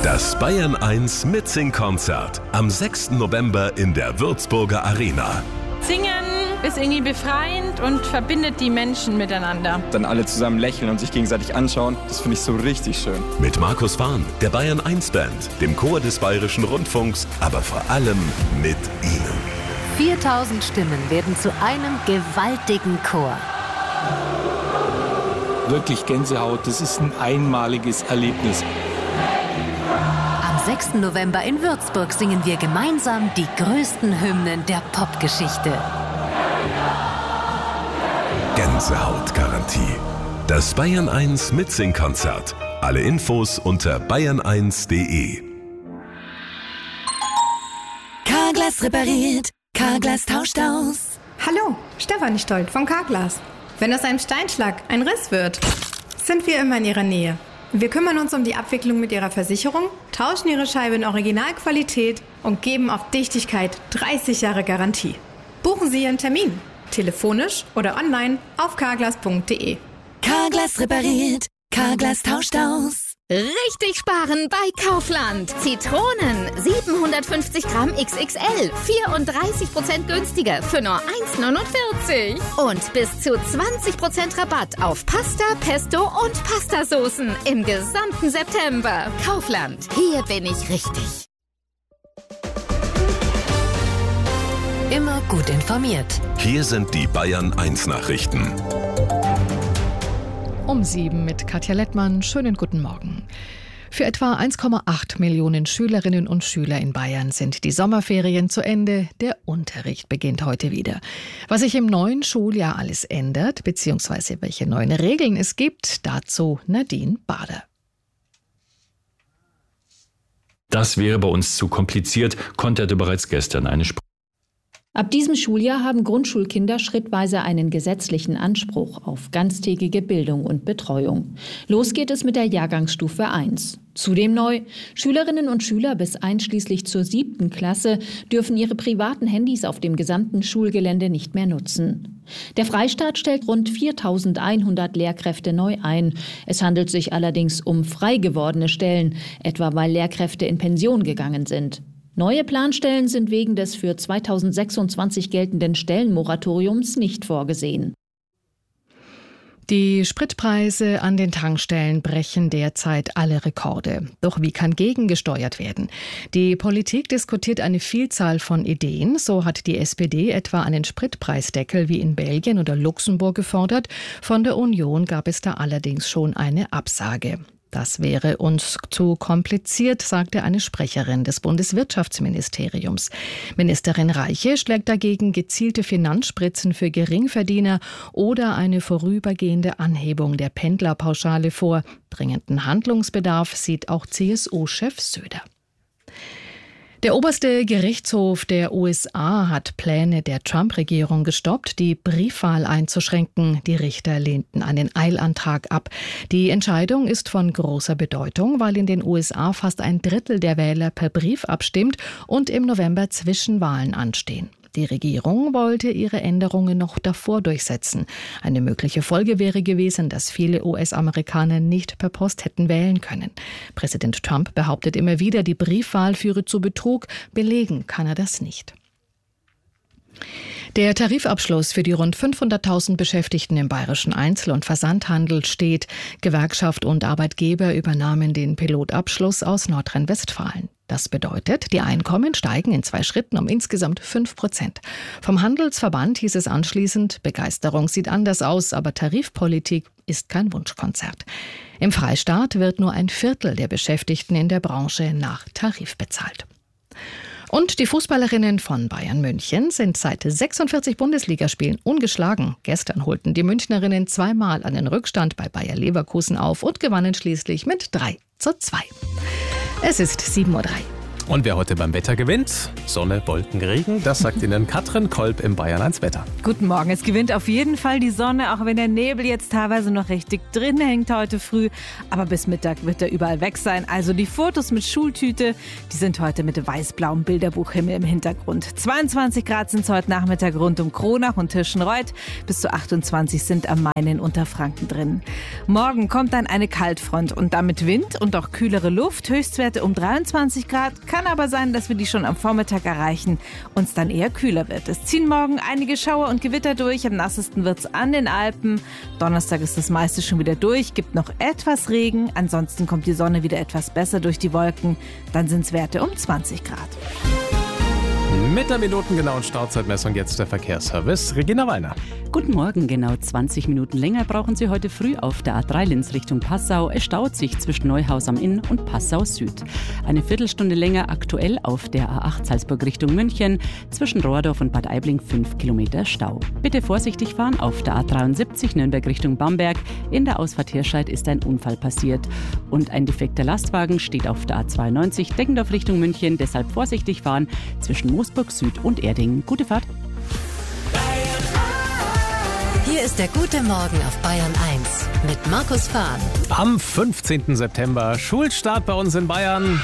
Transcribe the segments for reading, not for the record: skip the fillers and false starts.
Das Bayern 1 Mitsing-Konzert am 6. November in der Würzburger Arena. Singen ist irgendwie befreiend und verbindet die Menschen miteinander. Dann alle zusammen lächeln und sich gegenseitig anschauen, das finde ich so richtig schön. Mit Markus Fahn, der Bayern 1 Band, dem Chor des Bayerischen Rundfunks, aber vor allem mit Ihnen. 4000 Stimmen werden zu einem gewaltigen Chor. Wirklich Gänsehaut, das ist ein einmaliges Erlebnis. Am 6. November in Würzburg singen wir gemeinsam die größten Hymnen der Popgeschichte. Gänsehautgarantie. Das Bayern 1 Mitsing-Konzert. Alle Infos unter bayern1.de. Carglass repariert, Carglass tauscht aus. Hallo, Stefanie Stolt von Carglass. Wenn aus einem Steinschlag ein Riss wird, sind wir immer in Ihrer Nähe. Wir kümmern uns um die Abwicklung mit Ihrer Versicherung, tauschen Ihre Scheibe in Originalqualität und geben auf Dichtigkeit 30 Jahre Garantie. Buchen Sie Ihren Termin, telefonisch oder online auf carglass.de. Carglass repariert, Carglass tauscht aus. Richtig sparen bei Kaufland. Zitronen 750 Gramm XXL, 34% günstiger für nur 1,49. Und bis zu 20% Rabatt auf Pasta, Pesto und Pastasoßen im gesamten September. Kaufland, hier bin ich richtig. Immer gut informiert. Hier sind die Bayern 1 Nachrichten. Um 7 mit Katja Lettmann. Schönen guten Morgen. Für etwa 1,8 Millionen Schülerinnen und Schüler in Bayern sind die Sommerferien zu Ende. Der Unterricht beginnt heute wieder. Was sich im neuen Schuljahr alles ändert, bzw. welche neuen Regeln es gibt, dazu Nadine Bader. Das wäre bei uns zu kompliziert, konterte bereits gestern eine Ab diesem Schuljahr haben Grundschulkinder schrittweise einen gesetzlichen Anspruch auf ganztägige Bildung und Betreuung. Los geht es mit der Jahrgangsstufe 1. Zudem neu: Schülerinnen und Schüler bis einschließlich zur 7. Klasse dürfen ihre privaten Handys auf dem gesamten Schulgelände nicht mehr nutzen. Der Freistaat stellt rund 4.100 Lehrkräfte neu ein. Es handelt sich allerdings um frei gewordene Stellen, etwa weil Lehrkräfte in Pension gegangen sind. Neue Planstellen sind wegen des für 2026 geltenden Stellenmoratoriums nicht vorgesehen. Die Spritpreise an den Tankstellen brechen derzeit alle Rekorde. Doch wie kann gegengesteuert werden? Die Politik diskutiert eine Vielzahl von Ideen. So hat die SPD etwa einen Spritpreisdeckel wie in Belgien oder Luxemburg gefordert. Von der Union gab es da allerdings schon eine Absage. Das wäre uns zu kompliziert, sagte eine Sprecherin des Bundeswirtschaftsministeriums. Ministerin Reiche schlägt dagegen gezielte Finanzspritzen für Geringverdiener oder eine vorübergehende Anhebung der Pendlerpauschale vor. Dringenden Handlungsbedarf sieht auch CSU-Chef Söder. Der oberste Gerichtshof der USA hat Pläne der Trump-Regierung gestoppt, die Briefwahl einzuschränken. Die Richter lehnten einen Eilantrag ab. Die Entscheidung ist von großer Bedeutung, weil in den USA fast ein Drittel der Wähler per Brief abstimmt und im November Zwischenwahlen anstehen. Die Regierung wollte ihre Änderungen noch davor durchsetzen. Eine mögliche Folge wäre gewesen, dass viele US-Amerikaner nicht per Post hätten wählen können. Präsident Trump behauptet immer wieder, die Briefwahl führe zu Betrug. Belegen kann er das nicht. Der Tarifabschluss für die rund 500.000 Beschäftigten im bayerischen Einzel- und Versandhandel steht. Gewerkschaft und Arbeitgeber übernahmen den Pilotabschluss aus Nordrhein-Westfalen. Das bedeutet, die Einkommen steigen in 2 Schritten um insgesamt 5%. Vom Handelsverband hieß es anschließend, Begeisterung sieht anders aus, aber Tarifpolitik ist kein Wunschkonzert. Im Freistaat wird nur ein Viertel der Beschäftigten in der Branche nach Tarif bezahlt. Und die Fußballerinnen von Bayern München sind seit 46 Bundesligaspielen ungeschlagen. Gestern holten die Münchnerinnen 2-mal einen Rückstand bei Bayer Leverkusen auf und gewannen schließlich mit 3:2. Es ist 7:03 Uhr. Und wer heute beim Wetter gewinnt? Sonne, Wolken, Regen. Das sagt Ihnen Katrin Kolb im Bayern 1 Wetter. Guten Morgen. Es gewinnt auf jeden Fall die Sonne, auch wenn der Nebel jetzt teilweise noch richtig drin hängt heute früh. Aber bis Mittag wird er überall weg sein. Also die Fotos mit Schultüte, die sind heute mit weiß-blauem Bilderbuchhimmel im Hintergrund. 22 Grad sind es heute Nachmittag rund um Kronach und Tirschenreuth. Bis zu 28 sind am Main in Unterfranken drin. Morgen kommt dann eine Kaltfront und damit Wind und auch kühlere Luft. Höchstwerte um 23 Grad. Kann aber sein, dass wir die schon am Vormittag erreichen und es dann eher kühler wird. Es ziehen morgen einige Schauer und Gewitter durch. Am nassesten wird es an den Alpen. Donnerstag ist das meiste schon wieder durch. Gibt noch etwas Regen. Ansonsten kommt die Sonne wieder etwas besser durch die Wolken. Dann sind es Werte um 20 Grad. Mit der minutengenauen Startzeitmessung jetzt der Verkehrsservice. Regina Weiner. Guten Morgen, genau 20 Minuten länger brauchen Sie heute früh auf der A3 Linz Richtung Passau. Es staut sich zwischen Neuhaus am Inn und Passau Süd. Eine Viertelstunde länger aktuell auf der A8 Salzburg Richtung München. Zwischen Rohrdorf und Bad Aibling 5 Kilometer Stau. Bitte vorsichtig fahren auf der A73 Nürnberg Richtung Bamberg. In der Ausfahrt Hirscheid ist ein Unfall passiert. Und ein defekter Lastwagen steht auf der A92 Deggendorf Richtung München. Deshalb vorsichtig fahren zwischen Moosburg Süd und Erding. Gute Fahrt. Hier ist der gute Morgen auf Bayern 1 mit Markus Fahn. Am 15. September Schulstart bei uns in Bayern.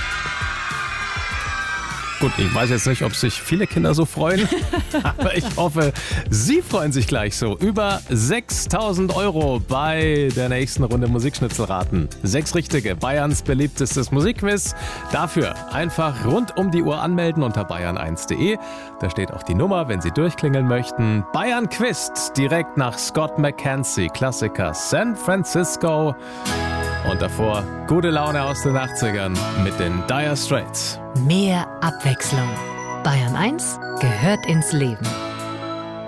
Gut, ich weiß jetzt nicht, ob sich viele Kinder so freuen, aber ich hoffe, Sie freuen sich gleich so. Über 6.000 € bei der nächsten Runde Musikschnitzelraten. 6 richtige, Bayerns beliebtestes Musikquiz. Dafür einfach rund um die Uhr anmelden unter bayern1.de. Da steht auch die Nummer, wenn Sie durchklingeln möchten. Bayern quizt direkt nach Scott McKenzie, Klassiker San Francisco. Und davor gute Laune aus den 80ern mit den Dire Straits. Mehr Abwechslung. Bayern 1 gehört ins Leben.